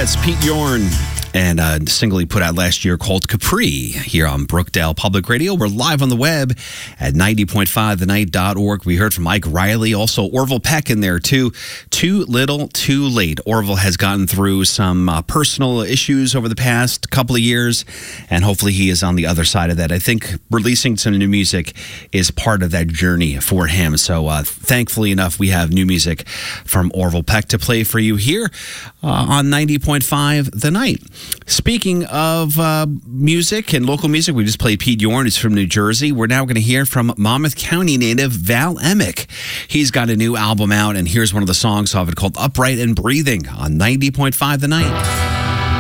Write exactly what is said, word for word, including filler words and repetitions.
That's Pete Yorn. And a single he put out last year called Capri here on Brookdale Public Radio. We're live on the web at ninety point five the night dot org. We heard from Mike Riley, also Orville Peck in there too. Too little, too late. Orville has gotten through some uh, personal issues over the past couple of years, and hopefully he is on the other side of that. I think releasing some new music is part of that journey for him. So uh, thankfully enough, we have new music from Orville Peck to play for you here uh, on ninety point five The Night. Speaking of uh, music and local music, we just played Pete Yorn, who's from New Jersey. We're now going to hear from Monmouth County native Val Emick. He's got a new album out, and here's one of the songs off it called Upright and Breathing on ninety point five The Night.